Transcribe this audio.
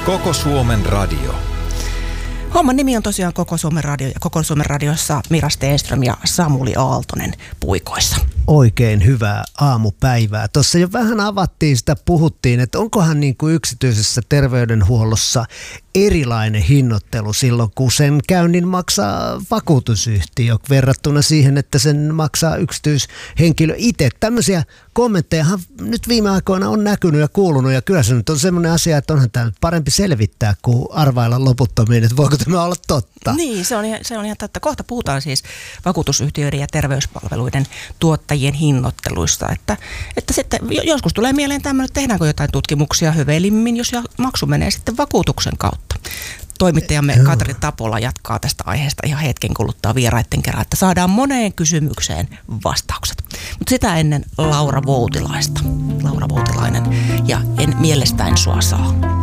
Koko Suomen radio. Homman nimi on tosiaan Koko Suomen radio ja Koko Suomen radiossa Mira Stenström ja Samuli Aaltonen puikoissa. Oikein hyvää aamupäivää. Tuossa jo vähän avattiin sitä, puhuttiin, että onkohan niin kuin yksityisessä terveydenhuollossa erilainen hinnoittelu silloin, kun sen käynnin maksaa vakuutusyhtiö verrattuna siihen, että sen maksaa yksityishenkilö itse. Tämmöisiä kommenttejahan nyt viime aikoina on näkynyt ja kuulunut, ja kyllä se nyt on semmoinen asia, että onhan tämä parempi selvittää kuin arvailla loputtomiin, että voiko tämä olla totta. Niin, se on ihan totta. Kohta puhutaan siis vakuutusyhtiöiden ja terveyspalveluiden tuottajien hinnoitteluista, että sitten joskus tulee mieleen tämmöinen, että tehdäänkö jotain tutkimuksia hyvelimmin, jos maksu menee sitten vakuutuksen kautta. Toimittajamme Katri Tapola jatkaa tästä aiheesta ihan hetken kuluttaa vieraiden kerran, että saadaan moneen kysymykseen vastaukset. Mutta sitä ennen Laura Voutilaista. Laura Voutilainen ja En mielestäin sua saa.